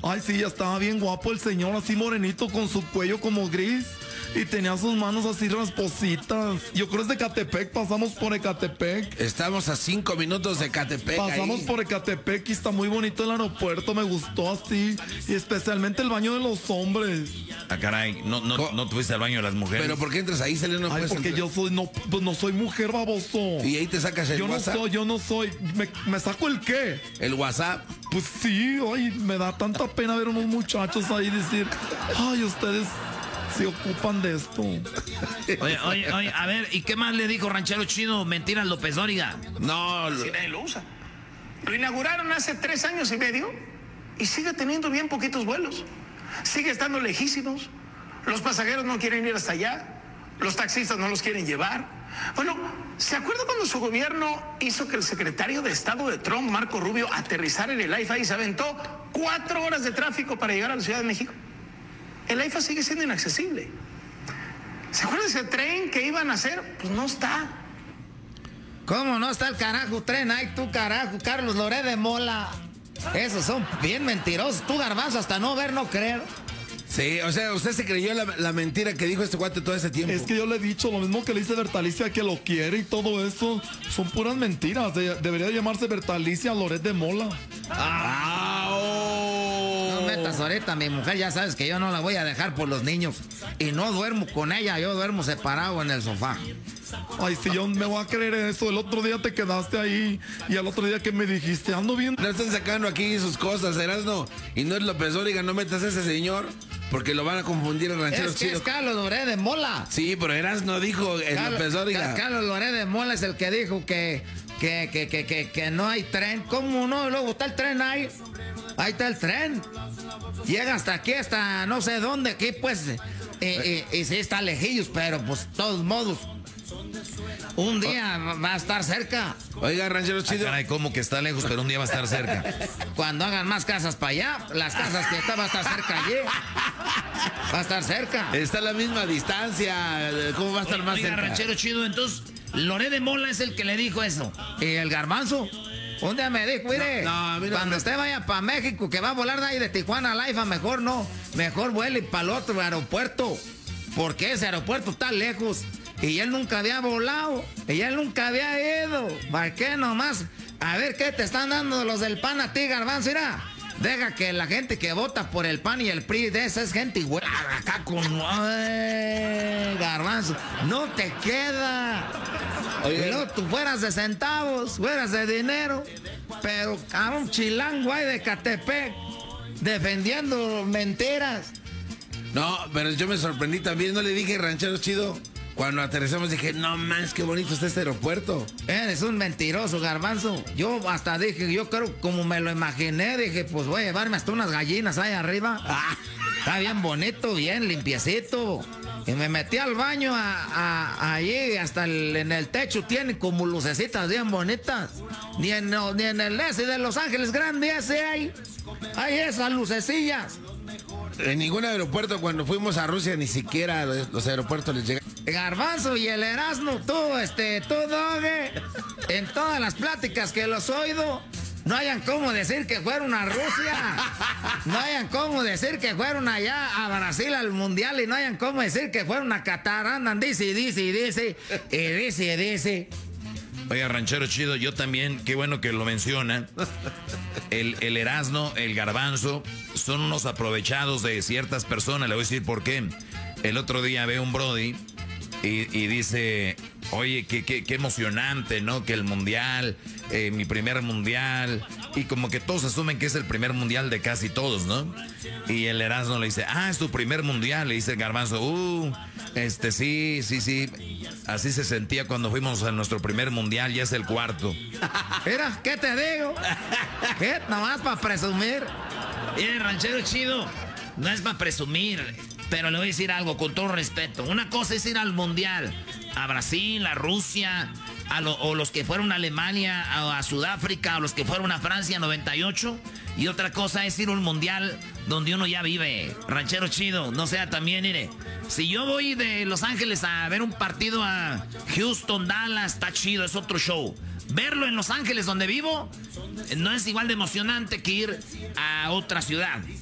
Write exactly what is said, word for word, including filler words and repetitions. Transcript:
Ay, sí, ya estaba bien guapo el señor, así morenito con su cuello como gris. Y tenía sus manos así raspositas. Yo creo es de Ecatepec, pasamos por Ecatepec. Estamos a cinco minutos de Ecatepec. Pasamos ahí. por Ecatepec y está muy bonito el aeropuerto, me gustó así. Y especialmente el baño de los hombres. Ah, caray, no, no, Co- no tuviste al baño de las mujeres. Pero ¿por qué entras ahí, Selena? No Ay, puedes porque entrar. yo soy, no, pues no soy mujer, baboso. Y ahí te sacas el Yo no WhatsApp. soy, yo no soy. ¿Me, me saco el qué? El WhatsApp. Pues sí, ay, me da tanta pena ver unos muchachos ahí decir, ay, ustedes se ocupan de esto. Oye, oye, oye, a ver, ¿y qué más le dijo Ranchero Chido Mentiras López Dóriga? No, lo- Si nadie lo usa. Lo inauguraron hace tres años y medio y sigue teniendo bien poquitos vuelos. Sigue estando lejísimos. Los pasajeros no quieren ir hasta allá. Los taxistas no los quieren llevar. Bueno, ¿se acuerda cuando su gobierno hizo que el secretario de Estado de Trump, Marco Rubio, aterrizara en el AIFA y se aventó cuatro horas de tráfico para llegar a la Ciudad de México? El AIFA sigue siendo inaccesible. ¿Se acuerda de ese tren que iban a hacer? Pues no está. ¿Cómo no está el carajo tren? Ay, tú carajo, Carlos Loré de Mola. Esos son bien mentirosos. Tú, Garbanzo, hasta no ver, no creer. sí, o sea, usted se creyó la, la mentira que dijo este cuate todo ese tiempo. Es que yo le he dicho lo mismo que le dice Bertalicia, que lo quiere y todo eso. Son puras mentiras. De- debería llamarse Bertalicia Loret de Mola. Ah, oh. No metas ahorita, mi mujer, ya sabes que yo no la voy a dejar por los niños. Y no duermo con ella, yo duermo separado en el sofá. Ay, si yo me voy a creer eso. El otro día te quedaste ahí y al otro día que me dijiste, ando bien. No están sacando aquí sus cosas, Erasno. Y no es López Dóriga, no metas a ese señor, porque lo van a confundir en rancheros Es que es chidos. Carlos Loré de Mola. Sí, pero Erasno dijo el Carlos- López Dóriga. Ca- Carlos Loré de Mola es el que dijo que, que, que, que, que, que no hay tren. ¿Cómo no? Luego está el tren ahí. Ahí está el tren. Llega hasta aquí, hasta no sé dónde, aquí pues. Y, y, y sí está lejillos, pero pues de todos modos. Un día va a estar cerca. Oiga, rancheros Ah, chidos. caray, ¿cómo que está lejos, pero un día va a estar cerca? Cuando hagan más casas para allá, las casas que está va a estar cerca allí. Va a estar cerca. Está a la misma distancia. ¿Cómo va a estar más Oiga, cerca? Ranchero Chido, entonces, Loré de Mola es el que le dijo eso. Y el Garbanzo, un día me dijo, mire, No, no, mira, cuando no. usted vaya para México, que va a volar de ahí de Tijuana a Laifa, mejor no, mejor vuele para el otro aeropuerto, porque ese aeropuerto está lejos. Y él nunca había volado, y él nunca había ido. ¿Para qué nomás? A ver qué te están dando los del PAN a ti, Garbanzo, mira. Deja que la gente que vota por el PAN y el P R I de esa es gente igual. Acá con... Ay, Garbanzo, no te queda. Oiga. Y luego tú fueras de centavos, fueras de dinero, pero a un chilango ahí de Catepec defendiendo mentiras. No, pero yo me sorprendí también. No le dije rancheros chido. Cuando aterrizamos dije, no más, qué bonito está este aeropuerto. Eres un mentiroso, Garbanzo. Yo hasta dije, yo creo, como me lo imaginé, dije, pues voy a llevarme hasta unas gallinas ahí arriba. Ah, está bien bonito, bien limpiecito. Y me metí al baño a, a- allí, hasta el- en el techo tiene como lucecitas bien bonitas. Ni en, no, ni en el ese de Los Ángeles Grande ese hay. Hay esas lucecillas. En ningún aeropuerto cuando fuimos a Rusia ni siquiera los aeropuertos les llegan. Garbanzo y el Erasmo, tú, este, tú, Doge, en todas las pláticas que los he oído, no hayan cómo decir que fueron a Rusia, no hayan cómo decir que fueron allá a Brasil al Mundial y no hayan cómo decir que fueron a Qatar, andan, dice, y dice, y dice, y dice, y dice. Oiga, Ranchero Chido, yo también, qué bueno que lo menciona. El, el Erasmo, el Garbanzo, son unos aprovechados de ciertas personas. Le voy a decir por qué. El otro día veo un Brody y, y dice, oye, qué, qué, qué emocionante, ¿no? Que el mundial, eh, mi primer mundial. Y como que todos asumen que es el primer mundial de casi todos, ¿no? Y el Erasmo le dice, ah, es tu primer mundial. Le dice el Garbanzo, uh, este, sí, sí, sí. Así se sentía cuando fuimos a nuestro primer mundial, ya es el cuarto. Mira, ¿qué te digo? ¿Qué? Nomás para presumir. Mire, Ranchero Chido, no es para presumir, pero le voy a decir algo con todo respeto. Una cosa es ir al Mundial, a Brasil, a Rusia, a lo- o los que fueron a Alemania, a, a Sudáfrica, o los que fueron a Francia noventa y ocho. Y otra cosa es ir a un Mundial donde uno ya vive. Ranchero Chido, no sea también, mire. Si yo voy de Los Ángeles a ver un partido a Houston, Dallas, está chido, es otro show. Verlo en Los Ángeles donde vivo no es igual de emocionante que ir a otra ciudad.